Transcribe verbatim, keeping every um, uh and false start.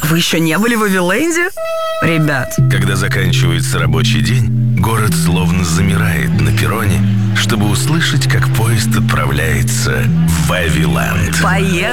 Вы еще не были в Вавиленде? Ребят. Когда заканчивается рабочий день, город словно замирает на перроне, чтобы услышать, как поезд отправляется в Вавиленд. Поехали!